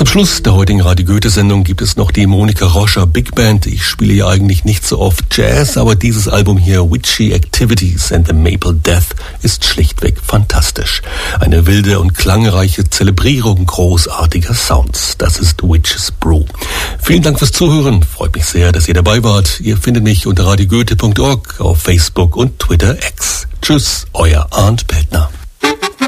Schluss der heutigen Radio Goethe-Sendung gibt es noch die Monika Roscher Big Band. Ich spiele ja eigentlich nicht so oft Jazz, aber dieses Album hier, Witchy Activities and the Maple Death, ist schlichtweg fantastisch. Eine wilde und klangreiche Zelebrierung großartiger Sounds. Das ist Witch's Brew. Vielen Dank fürs Zuhören. Freut mich sehr, dass ihr dabei wart. Ihr findet mich unter radiogoethe.org auf Facebook und Twitter X. Tschüss, euer Arndt Peltner.